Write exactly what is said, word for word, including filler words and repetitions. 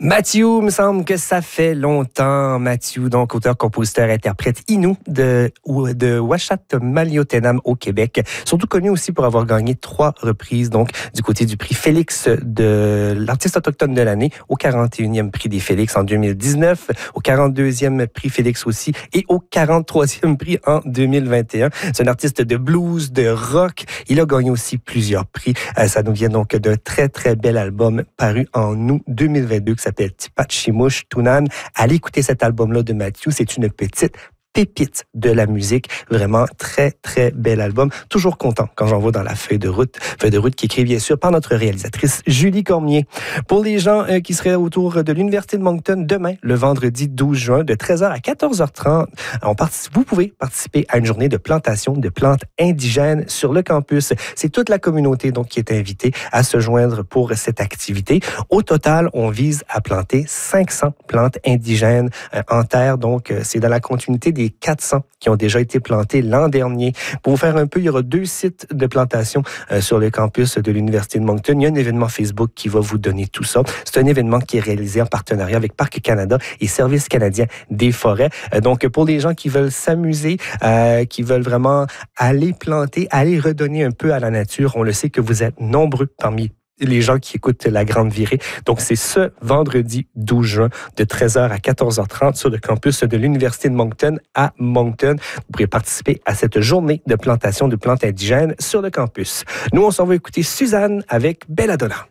Mathieu, me semble que ça fait longtemps. Mathieu, donc auteur, compositeur, interprète Innu de, de Uashat Maliotenam au Québec. Surtout connu aussi pour avoir gagné trois reprises, donc du côté du prix Félix de l'artiste autochtone de l'année, au quarante et unième prix des Félix en deux mille dix-neuf, au quarante-deuxième prix Félix aussi et au quarante-troisième prix en deux mille vingt et un. C'est un artiste de blues, de rock. Il a gagné aussi plusieurs prix. Euh, ça nous vient donc d'un très, très bel album paru en août deux mille vingt-deux qui s'appelle Tipachimush Tunan. Allez écouter cet album-là de Mathieu. C'est une petite pépite de la musique. Vraiment très, très bel album. Toujours content quand j'en vois dans la feuille de route. Feuille de route qui est écrite, bien sûr, par notre réalisatrice Julie Cormier. Pour les gens euh, qui seraient autour de l'Université de Moncton, demain, le vendredi douze juin, de treize heures à quatorze heures trente, on participe, vous pouvez participer à une journée de plantation de plantes indigènes sur le campus. C'est toute la communauté donc qui est invitée à se joindre pour cette activité. Au total, on vise à planter cinq cents plantes indigènes euh, en terre. Donc, euh, c'est dans la continuité des quatre cents qui ont déjà été plantés l'an dernier. Pour vous faire un peu, il y aura deux sites de plantation euh, sur le campus de l'Université de Moncton. Il y a un événement Facebook qui va vous donner tout ça. C'est un événement qui est réalisé en partenariat avec Parc Canada et Service canadien des forêts. Euh, donc, pour les gens qui veulent s'amuser, euh, qui veulent vraiment aller planter, aller redonner un peu à la nature, on le sait que vous êtes nombreux parmi les gens qui écoutent La Grande Virée. Donc, c'est ce vendredi douze juin de treize heures à quatorze heures trente sur le campus de l'Université de Moncton à Moncton. Vous pourrez participer à cette journée de plantation de plantes indigènes sur le campus. Nous, on s'en va écouter Suzanne avec Belladonna.